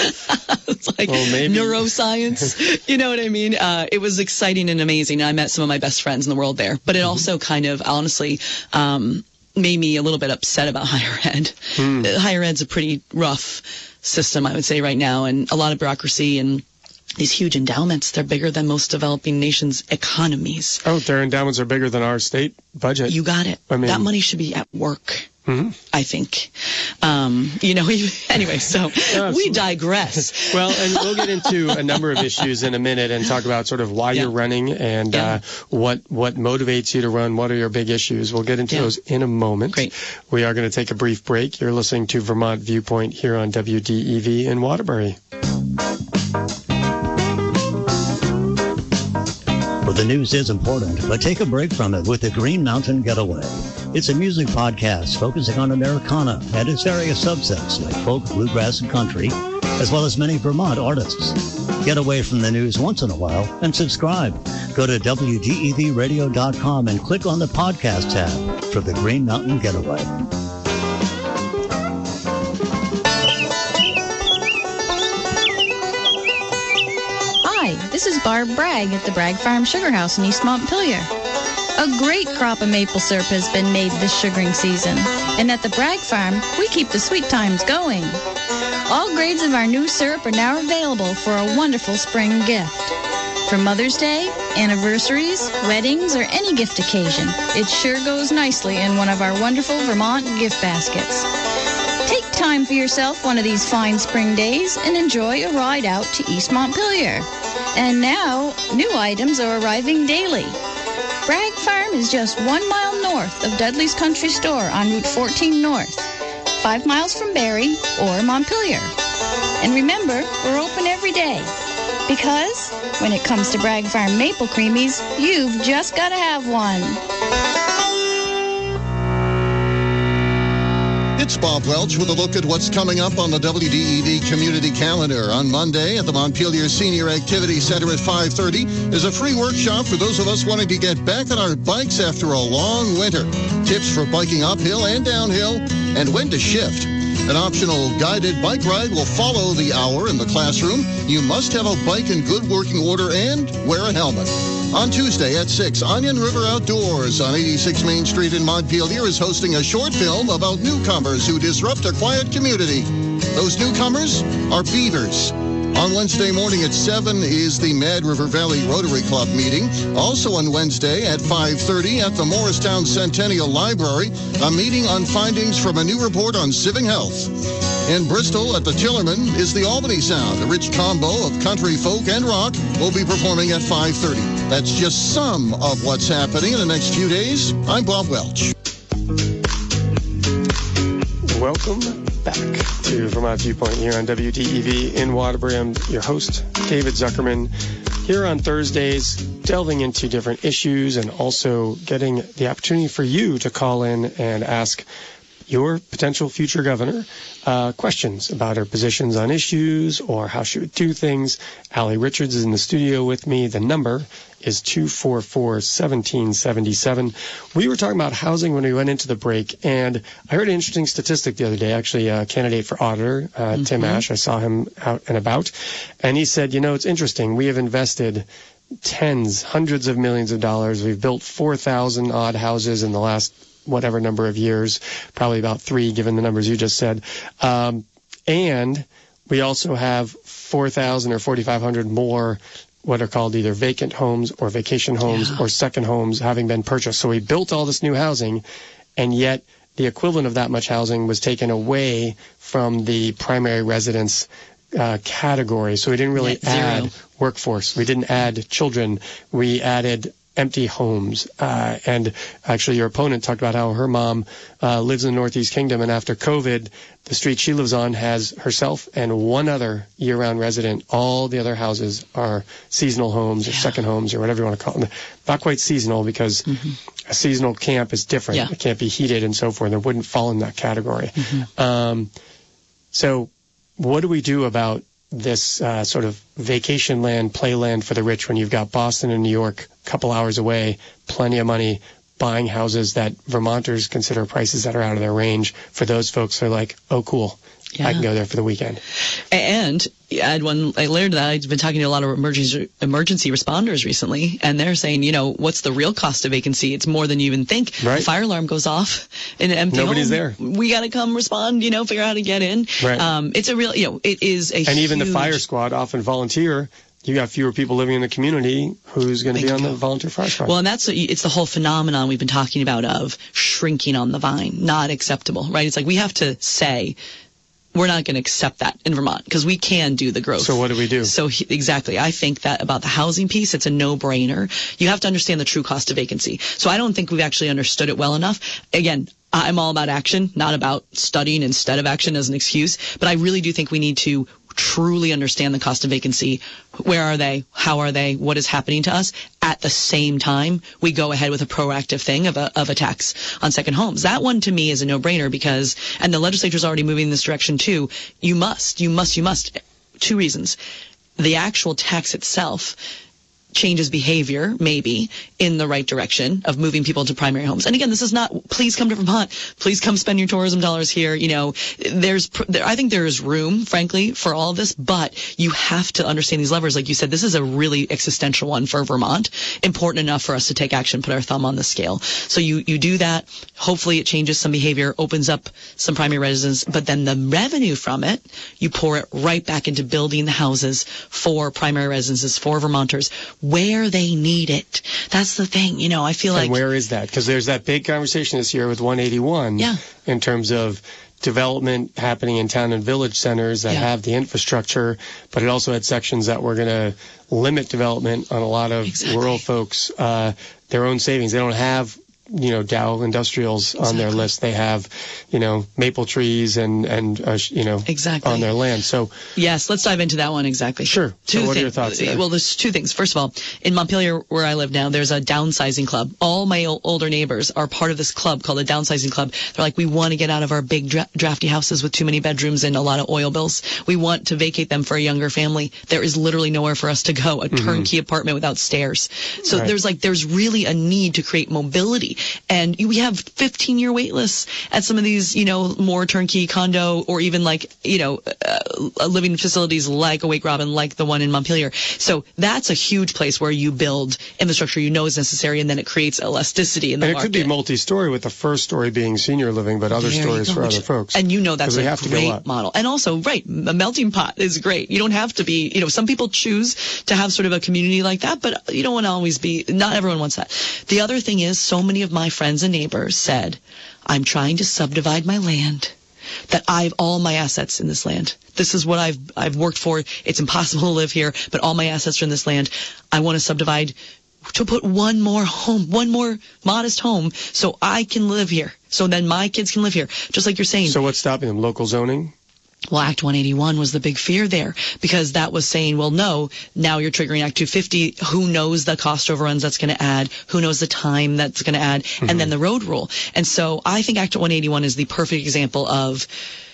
It's like well, maybe. neuroscience. You know what I mean? Uh, it was exciting and amazing. I met some of my best friends in the world there. But it mm-hmm. also kind of, honestly, um, made me a little bit upset about higher ed. Mm. Uh, higher ed's a pretty rough system, I would say, right now, and a lot of bureaucracy and these huge endowments. They're bigger than most developing nations' economies. Oh, their endowments are bigger than our state budget. You got it. I mean, that money should be at work. Mm-hmm. I think. Um, you know, anyway, so yeah, we digress. Well, and we'll get into a number of issues in a minute and talk about sort of why yeah. you're running and yeah. uh, what what motivates you to run. What are your big issues? We'll get into yeah. those in a moment. Great. We are going to take a brief break. You're listening to Vermont Viewpoint here on W D E V in Waterbury. Well, the news is important, but take a break from it with the Green Mountain Getaway. It's a music podcast focusing on Americana and its various subsets like folk, bluegrass, and country, as well as many Vermont artists. Get away from the news once in a while and subscribe. Go to W D E V radio dot com and click on the podcast tab for the Green Mountain Getaway. Hi, this is Barb Bragg at the Bragg Farm Sugar House in East Montpelier. A great crop of maple syrup has been made this sugaring season, and at the Bragg Farm, we keep the sweet times going. All grades of our new syrup are now available for a wonderful spring gift. For Mother's Day, anniversaries, weddings, or any gift occasion, it sure goes nicely in one of our wonderful Vermont gift baskets. Take time for yourself one of these fine spring days and enjoy a ride out to East Montpelier. And now, new items are arriving daily. Bragg Farm is just one mile north of Dudley's Country Store on Route fourteen North, five miles from Barrie or Montpelier. And remember, we're open every day, because when it comes to Bragg Farm Maple Creamies, you've just got to have one. It's Bob Welch with a look at what's coming up on the W D E V community calendar. On Monday at the Montpelier Senior Activity Center at five thirty is a free workshop for those of us wanting to get back on our bikes after a long winter. Tips for biking uphill and downhill and when to shift. An optional guided bike ride will follow the hour in the classroom. You must have a bike in good working order and wear a helmet. On Tuesday at six, Onion River Outdoors on eighty-six Main Street in Montpelier is hosting a short film about newcomers who disrupt a quiet community. Those newcomers are beavers. On Wednesday morning at seven is the Mad River Valley Rotary Club meeting. Also on Wednesday at five thirty at the Morristown Centennial Library, a meeting on findings from a new report on civic health. In Bristol at the Tillerman is the Albany Sound. A rich combo of country, folk, and rock will be performing at five thirty. That's just some of what's happening in the next few days. I'm Bob Welch. Welcome back to Vermont Viewpoint here on W D E V in Waterbury. I'm your host, David Zuckerman, here on Thursdays, delving into different issues and also getting the opportunity for you to call in and ask your potential future governor uh, questions about her positions on issues or how she would do things. Allie Richards is in the studio with me. The number is two four four, one seven seven seven. We were talking about housing when we went into the break, and I heard an interesting statistic the other day. Actually, a candidate for auditor, uh, mm-hmm. Tim Ash, I saw him out and about, and he said, you know, it's interesting. We have invested tens, hundreds of millions of dollars. We've built four thousand odd houses in the last whatever number of years, probably about three, given the numbers you just said. Um, and we also have four thousand or forty-five hundred more what are called either vacant homes or vacation homes yeah. or second homes having been purchased. So we built all this new housing, and yet the equivalent of that much housing was taken away from the primary residence uh, category. So we didn't really Net add zero. workforce. We didn't add children. We added empty homes. Uh, and actually your opponent talked about how her mom uh, lives in the Northeast Kingdom, and after COVID, the street she lives on has herself and one other year-round resident. All the other houses are seasonal homes or yeah. second homes or whatever you want to call them. Not quite seasonal, because mm-hmm. a seasonal camp is different. Yeah. It can't be heated and so forth. It wouldn't fall in that category. Mm-hmm. Um, so what do we do about this uh, sort of vacation land, play land for the rich when you've got Boston and New York a couple hours away, plenty of money, buying houses that Vermonters consider prices that are out of their range? For those folks who are like, oh, cool, yeah. I can go there for the weekend. And I had one later to that. I've been talking to a lot of emergency emergency responders recently, and they're saying, you know, what's the real cost of vacancy? It's more than you even think. Right. The fire alarm goes off in an empty Nobody's home. There. We got to come respond, you know, figure out how to get in. Right. Um, it's a real, you know, it is a And huge... even the fire squad often volunteer. You got fewer people living in the community who's going to be on the volunteer fire squad. Well, and that's, it's the whole phenomenon we've been talking about of shrinking on the vine. Not acceptable, right? It's like we have to say, we're not going to accept that in Vermont because we can do the growth. So what do we do? So he, exactly. I think that about the housing piece, it's a no-brainer. You have to understand the true cost of vacancy. So I don't think we've actually understood it well enough. Again, I'm all about action, not about studying instead of action as an excuse. But I really do think we need to truly understand the cost of vacancy. Where are they? How are they? What is happening to us? At the same time, we go ahead with a proactive thing of a, of a tax on second homes. That one to me is a no-brainer because, and the legislature's already moving in this direction too, you must, you must, you must. Two reasons. The actual tax itself changes behavior, maybe, in the right direction of moving people to primary homes. And again, this is not, please come to Vermont, please come spend your tourism dollars here. You know, there's, there, I think there is room, frankly, for all of this, but you have to understand these levers. Like you said, this is a really existential one for Vermont, important enough for us to take action, put our thumb on the scale. So you, you do that. Hopefully it changes some behavior, opens up some primary residence, but then the revenue from it, you pour it right back into building the houses for primary residences, for Vermonters, where they need it. That's the thing. You know, I feel and like... And where is that? Because there's that big conversation this year with one eighty-one yeah. in terms of development happening in town and village centers that yeah. have the infrastructure, but it also had sections that were going to limit development on a lot of exactly. rural folks, uh, their own savings. They don't have, you know, Dow Industrials exactly. on their list. They have, you know, maple trees and, and uh, you know, exactly. on their land. So yes, let's dive into that one exactly. Sure. Two so what things. Are your thoughts there? Well, there's two things. First of all, in Montpelier, where I live now, there's a downsizing club. All my o- older neighbors are part of this club called the downsizing club. They're like, we want to get out of our big dra- drafty houses with too many bedrooms and a lot of oil bills. We want to vacate them for a younger family. There is literally nowhere for us to go. A mm-hmm. turnkey apartment without stairs. So right. there's like, there's really a need to create mobility. And we have fifteen year wait lists at some of these, you know, more turnkey condo or even like, you know, uh, living facilities like Awake Robin, like the one in Montpelier. So that's a huge place where you build infrastructure you know is necessary, and then it creates elasticity in the and market. And it could be multi-story, with the first story being senior living, but other there stories for other folks. And you know that's a great model. And also, right, a melting pot is great. You don't have to be, you know, some people choose to have sort of a community like that, but you don't want to always be, not everyone wants that. The other thing is, so many of my friends and neighbors said, I'm trying to subdivide my land, that I have all my assets in this land. This is what I've I've worked for. It's impossible to live here, but all my assets are in this land. I want to subdivide to put one more home, one more modest home, so I can live here. So then my kids can live here, just like you're saying. So what's stopping them? Local zoning? Well, Act one eighty-one was the big fear there, because that was saying, well, no, now you're triggering Act two fifty. Who knows the cost overruns that's going to add? Who knows the time that's going to add? Mm-hmm. And then the road rule. And so I think Act one eighty-one is the perfect example of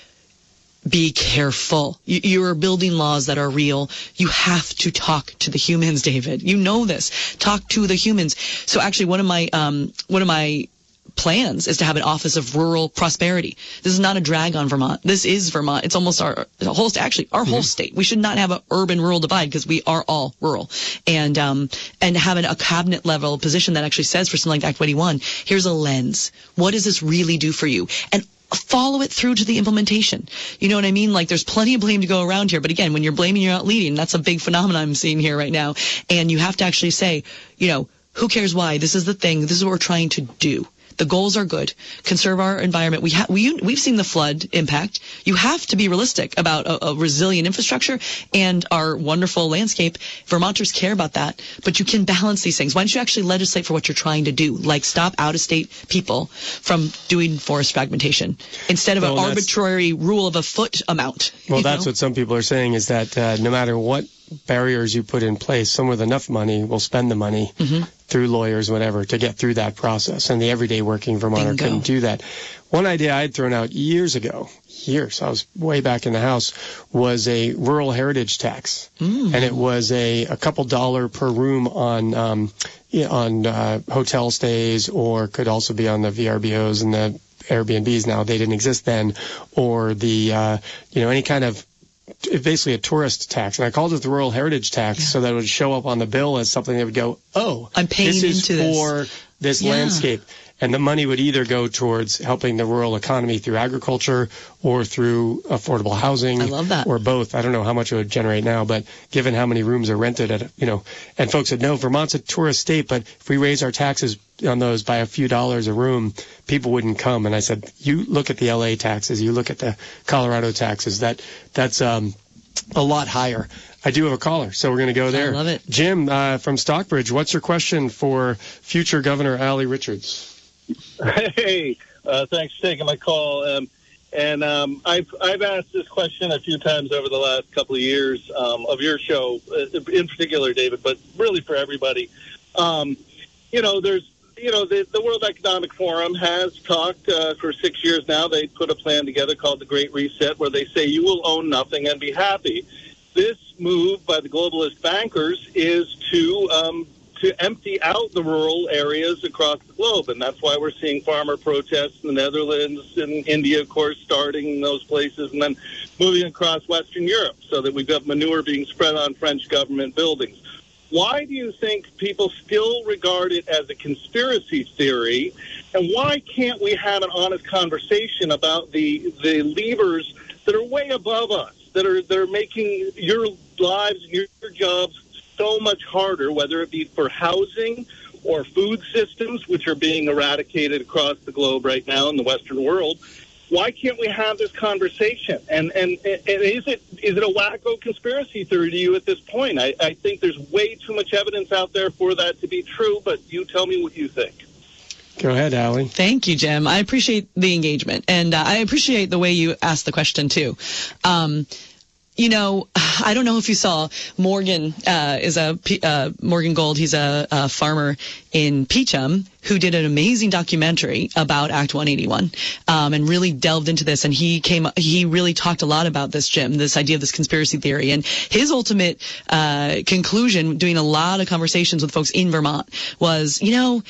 be careful. You, you're building laws that are real. You have to talk to the humans, David. You know this. Talk to the humans. So actually, one of my um, one of my plans is to have an Office of Rural Prosperity. This is not a drag on Vermont. This is Vermont. It's almost our whole, actually our mm-hmm. whole state. We should not have an urban-rural divide because we are all rural. And um, and having a cabinet level position that actually says for something like Act one eighty-one, here's a lens. What does this really do for you? And follow it through to the implementation. You know what I mean? Like, there's plenty of blame to go around here. But again, when you're blaming, you're not leading. That's a big phenomenon I'm seeing here right now. And you have to actually say, you know, who cares why? This is the thing. This is what we're trying to do. The goals are good. Conserve our environment. We ha- we, we've seen the flood impact. You have to be realistic about a, a resilient infrastructure and our wonderful landscape. Vermonters care about that. But you can balance these things. Why don't you actually legislate for what you're trying to do? Like, stop out-of-state people from doing forest fragmentation instead of well, an arbitrary rule of a foot amount. Well, that's know? what some people are saying, is that uh, no matter what barriers you put in place, someone with enough money will spend the money mm-hmm. through lawyers, whatever, to get through that process. And the everyday working Vermonter Bingo. couldn't do that. One idea I had thrown out years ago, years, I was way back in the House, was a rural heritage tax. Mm. And it was a, a couple dollar per room on um, on uh, hotel stays, or could also be on the V R B Os and the Airbnbs now. They didn't exist then. Or the, uh, you know, any kind of basically a tourist tax, and I called it the Rural Heritage Tax, yeah. so that it would show up on the bill as something that would go, oh, I'm paying this is into for this, this yeah. landscape. And the money would either go towards helping the rural economy through agriculture or through affordable housing. I love that. Or both. I don't know how much it would generate now, but given how many rooms are rented at, you know, and folks said, no, Vermont's a tourist state, but if we raise our taxes on those by a few dollars a room, people wouldn't come. And I said, you look at the L A taxes, you look at the Colorado taxes, that that's um, a lot higher. I do have a caller, so we're going to go there. I love it. Jim uh, from Stockbridge, what's your question for future Governor Allie Richards? Hey, uh, thanks for taking my call. Um, and um, I've I've asked this question a few times over the last couple of years um, of your show, in particular, David, but really for everybody. Um, you know, there's you know the, the World Economic Forum has talked uh, for six years now. They put a plan together called the Great Reset, where they say you will own nothing and be happy. This move by the globalist bankers is to um, to empty out the rural areas across the globe. And that's why we're seeing farmer protests in the Netherlands and India, of course, starting in those places, and then moving across Western Europe so that we've got manure being spread on French government buildings. Why do you think people still regard it as a conspiracy theory? And why can't we have an honest conversation about the the levers that are way above us, that are, that are making your lives and your, your jobs so much harder, whether it be for housing or food systems, which are being eradicated across the globe right now in the Western world? Why can't we have this conversation? And and, and is it is it a wacko conspiracy theory to you at this point? I, I think there's way too much evidence out there for that to be true, but you tell me what you think. Go ahead, Allie. Thank you, Jim. I appreciate the engagement, and uh, I appreciate the way you asked the question, too. Um, You know, I don't know if you saw Morgan uh, is a uh, Morgan Gold. He's a, a farmer in Peachum who did an amazing documentary about Act one eighty-one um, and really delved into this. And he came, he really talked a lot about this, Jim, this idea of this conspiracy theory. And his ultimate uh, conclusion, doing a lot of conversations with folks in Vermont, was, you know,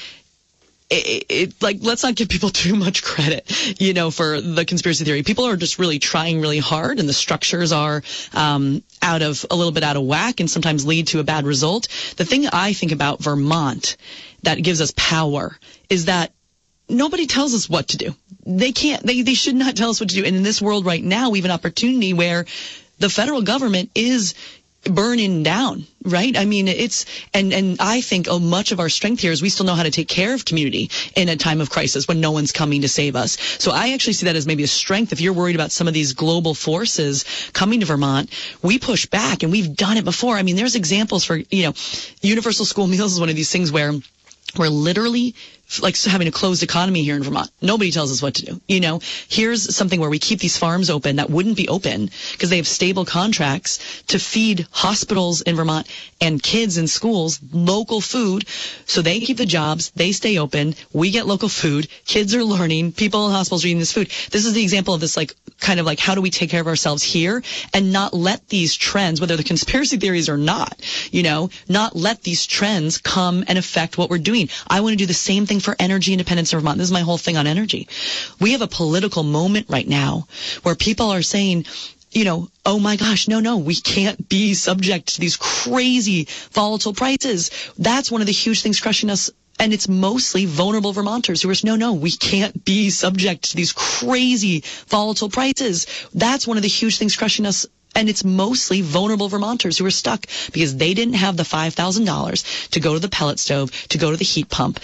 It, it, like, let's not give people too much credit, you know, for the conspiracy theory. People are just really trying really hard, and the structures are um, out of a little bit out of whack and sometimes lead to a bad result. The thing I think about Vermont that gives us power is that nobody tells us what to do. They can't, they, they should not tell us what to do. And in this world right now, we have an opportunity where the federal government is burning down, right? I mean, it's, and, and I think oh, much of our strength here is we still know how to take care of community in a time of crisis when no one's coming to save us. So I actually see that as maybe a strength. If you're worried about some of these global forces coming to Vermont, we push back, and we've done it before. I mean, there's examples for, you know, universal school meals is one of these things where we're literally like having a closed economy here in Vermont. Nobody tells us what to do. You know, here's something where we keep these farms open that wouldn't be open because they have stable contracts to feed hospitals in Vermont and kids in schools local food. So they keep the jobs, they stay open, we get local food, kids are learning, people in hospitals are eating this food. This is the example of this, like, kind of like, how do we take care of ourselves here and not let these trends, whether they're conspiracy theories or not, you know, not let these trends come and affect what we're doing. I want to do the same thing for energy independence in Vermont. This is my whole thing on energy. We have a political moment right now where people are saying, you know, oh my gosh, no, no, we can't be subject to these crazy volatile prices. That's one of the huge things crushing us. And it's mostly vulnerable Vermonters who are, no, no, we can't be subject to these crazy volatile prices. That's one of the huge things crushing us. And it's mostly vulnerable Vermonters who are stuck because they didn't have the five thousand dollars to go to the pellet stove, to go to the heat pump,